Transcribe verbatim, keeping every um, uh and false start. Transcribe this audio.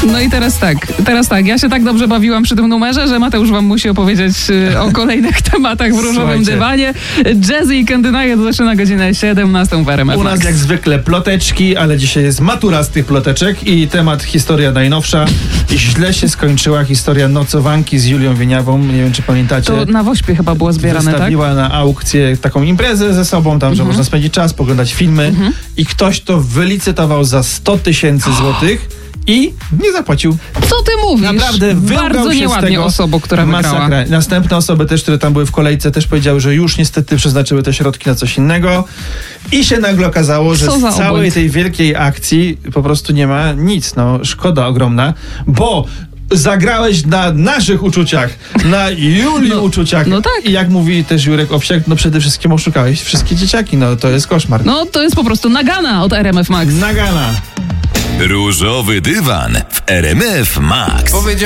No i teraz tak, teraz tak, ja się tak dobrze bawiłam przy tym numerze, że Mateusz wam musi opowiedzieć y, o kolejnych tematach w różowym Słuchajcie. dywanie. Jazzy i Candy Night zaczyna godzinę siedemnastą w R M F U nas Max. jak zwykle ploteczki, ale dzisiaj jest matura z tych ploteczek i temat historia najnowsza. I źle się skończyła historia nocowanki z Julią Wieniawą. Nie wiem, czy pamiętacie. To na Wośpie chyba było zbierane, tak? Wystawiła na aukcję taką imprezę ze sobą, tam, że można spędzić czas, poglądać filmy i ktoś to wylicytował za sto tysięcy złotych i nie zapłacił. Co ty mówisz? Naprawdę wyłgał Bardzo się z nieładnie tego. osobą, która wygrała. Masakra. Następne osoby też, które tam były w kolejce, też powiedziały, że już niestety przeznaczyły te środki na coś innego i się nagle okazało, że Co za z całej obłęd. tej wielkiej akcji po prostu nie ma nic. No, szkoda ogromna, bo zagrałeś na naszych uczuciach, na Julii No, uczuciach. no tak. I jak mówi też Jurek Owsiak, no przede wszystkim oszukałeś wszystkie dzieciaki. No to jest koszmar. No to jest po prostu nagana od R M F Max. Nagana. Różowy dywan w R M F Max.